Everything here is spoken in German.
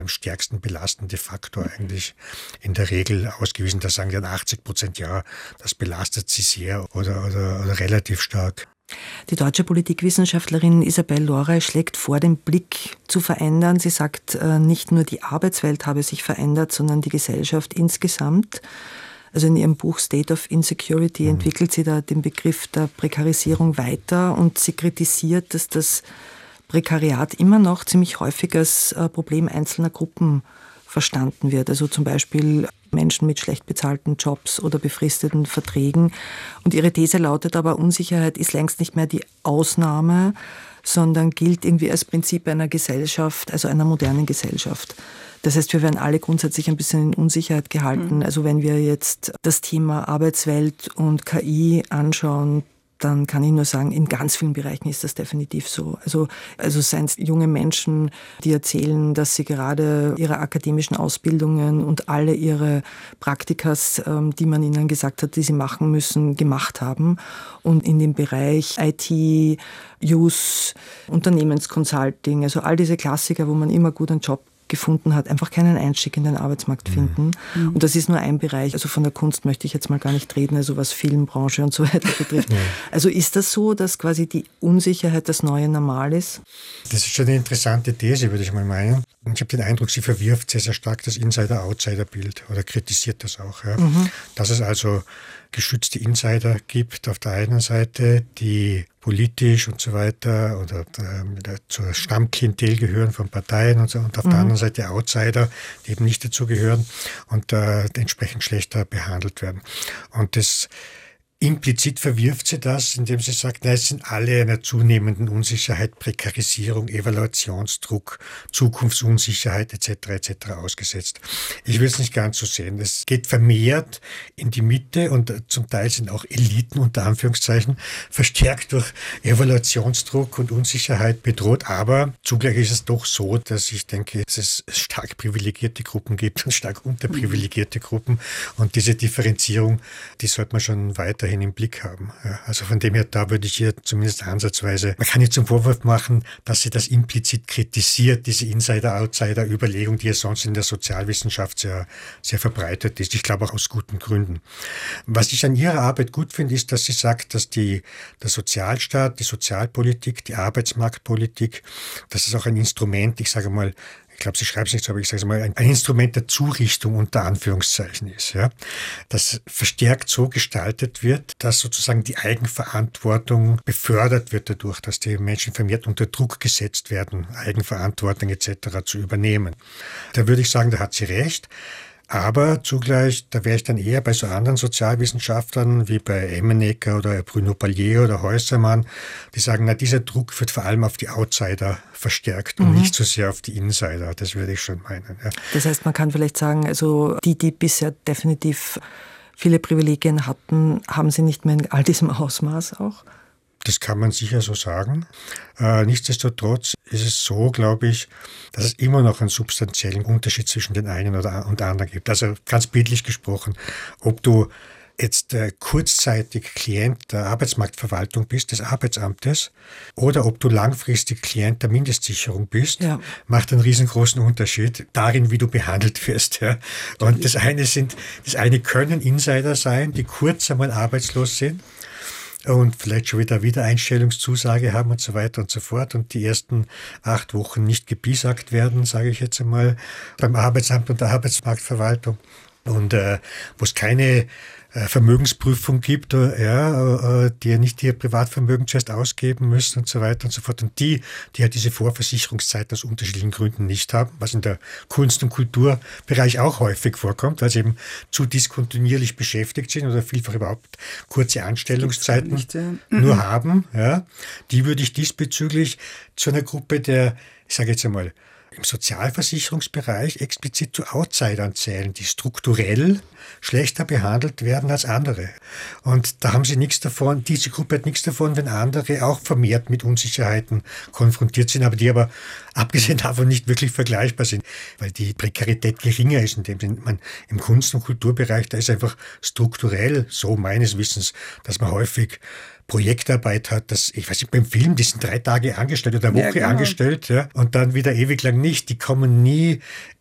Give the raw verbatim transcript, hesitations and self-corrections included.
am stärksten belastende Faktor eigentlich in der Regel ausgewiesen. Da sagen dann achtzig Prozent, ja, das belastet sie sehr oder, oder, oder relativ stark. Die deutsche Politikwissenschaftlerin Isabel Lorey schlägt vor, den Blick zu verändern. Sie sagt, nicht nur die Arbeitswelt habe sich verändert, sondern die Gesellschaft insgesamt. Also in ihrem Buch State of Insecurity mhm. entwickelt sie da den Begriff der Prekarisierung weiter und sie kritisiert, dass das Prekariat immer noch ziemlich häufig als Problem einzelner Gruppen verstanden wird. Also zum Beispiel Menschen mit schlecht bezahlten Jobs oder befristeten Verträgen. Und ihre These lautet aber, Unsicherheit ist längst nicht mehr die Ausnahme, sondern gilt irgendwie als Prinzip einer Gesellschaft, also einer modernen Gesellschaft. Das heißt, wir werden alle grundsätzlich ein bisschen in Unsicherheit gehalten. Mhm. Also wenn wir jetzt das Thema Arbeitswelt und K I anschauen, dann kann ich nur sagen, in ganz vielen Bereichen ist das definitiv so. Also, also seien es junge Menschen, die erzählen, dass sie gerade ihre akademischen Ausbildungen und alle ihre Praktikas, die man ihnen gesagt hat, die sie machen müssen, gemacht haben. Und in dem Bereich I T, Use, Unternehmensconsulting, also all diese Klassiker, wo man immer gut einen Job gefunden hat, einfach keinen Einstieg in den Arbeitsmarkt finden. Mhm. Und das ist nur ein Bereich. Also von der Kunst möchte ich jetzt mal gar nicht reden, also was Filmbranche und so weiter betrifft. Ja. Also ist das so, dass quasi die Unsicherheit das neue Normal ist? Das ist schon eine interessante These, würde ich mal meinen. Und ich habe den Eindruck, sie verwirft sehr, sehr stark das Insider-Outsider-Bild oder kritisiert das auch. Ja. Mhm. Dass es also geschützte Insider gibt auf der einen Seite, die politisch und so weiter oder äh, zur Stammklientel gehören von Parteien und so, und auf mhm. der anderen Seite Outsider, die eben nicht dazu gehören und äh, entsprechend schlechter behandelt werden. Und das implizit verwirft sie das, indem sie sagt, na, es sind alle einer zunehmenden Unsicherheit, Prekarisierung, Evaluationsdruck, Zukunftsunsicherheit et cetera et cetera ausgesetzt. Ich will es nicht ganz so sehen. Es geht vermehrt in die Mitte und zum Teil sind auch Eliten unter Anführungszeichen verstärkt durch Evaluationsdruck und Unsicherheit bedroht. Aber zugleich ist es doch so, dass ich denke, dass es stark privilegierte Gruppen gibt und stark unterprivilegierte Gruppen. Und diese Differenzierung, die sollte man schon weiterhin im Blick haben. Ja, also von dem her, da würde ich hier zumindest ansatzweise, man kann nicht zum Vorwurf machen, dass sie das implizit kritisiert, diese Insider-Outsider-Überlegung, die ja sonst in der Sozialwissenschaft sehr, sehr verbreitet ist. Ich glaube auch aus guten Gründen. Was ich an ihrer Arbeit gut finde, ist, dass sie sagt, dass die, der Sozialstaat, die Sozialpolitik, die Arbeitsmarktpolitik, das ist auch ein Instrument, ich sage mal, ich glaube, sie schreibt es nicht so, aber ich sage es mal, ein Instrument der Zurichtung unter Anführungszeichen ist, ja, das verstärkt so gestaltet wird, dass sozusagen die Eigenverantwortung befördert wird dadurch, dass die Menschen vermehrt unter Druck gesetzt werden, Eigenverantwortung et cetera zu übernehmen. Da würde ich sagen, da hat sie recht. Aber zugleich, da wäre ich dann eher bei so anderen Sozialwissenschaftlern wie bei Emmenegger oder Bruno Palier oder Häusermann, die sagen, na, dieser Druck wird vor allem auf die Outsider verstärkt und mhm. nicht so sehr auf die Insider. Das würde ich schon meinen. Ja. Das heißt, man kann vielleicht sagen, also die, die bisher definitiv viele Privilegien hatten, haben sie nicht mehr in all diesem Ausmaß auch? Das kann man sicher so sagen. Äh, nichtsdestotrotz ist es so, glaube ich, dass es immer noch einen substanziellen Unterschied zwischen den einen oder und anderen gibt. Also ganz bildlich gesprochen, ob du jetzt äh, kurzzeitig Klient der Arbeitsmarktverwaltung bist, des Arbeitsamtes, oder ob du langfristig Klient der Mindestsicherung bist, ja. macht einen riesengroßen Unterschied darin, wie du behandelt wirst. Ja. Und das eine sind, das eine können Insider sein, die kurz einmal arbeitslos sind und vielleicht schon wieder Wiedereinstellungszusage haben und so weiter und so fort und die ersten acht Wochen nicht gepiesackt werden, sage ich jetzt einmal, beim Arbeitsamt und der Arbeitsmarktverwaltung. Und äh, wo es keine äh, Vermögensprüfung gibt, äh, ja, äh, die ja nicht ihr Privatvermögen zuerst ausgeben müssen und so weiter und so fort. Und die, die ja diese Vorversicherungszeiten aus unterschiedlichen Gründen nicht haben, was in der Kunst- und Kulturbereich auch häufig vorkommt, weil sie eben zu diskontinuierlich beschäftigt sind oder vielfach überhaupt kurze Anstellungszeiten nicht, äh, nur mhm. haben, ja, die würde ich diesbezüglich zu einer Gruppe der, ich sage jetzt einmal, im Sozialversicherungsbereich explizit zu Outsidern zählen, die strukturell schlechter behandelt werden als andere. Und da haben sie nichts davon, diese Gruppe hat nichts davon, wenn andere auch vermehrt mit Unsicherheiten konfrontiert sind, aber die aber abgesehen davon nicht wirklich vergleichbar sind, weil die Prekarität geringer ist, indem man im Kunst- und Kulturbereich, da ist einfach strukturell so meines Wissens, dass man häufig Projektarbeit hat, das, ich weiß nicht, beim Film, die sind drei Tage angestellt oder eine Woche ja, genau. angestellt, ja, und dann wieder ewig lang nicht. Die kommen nie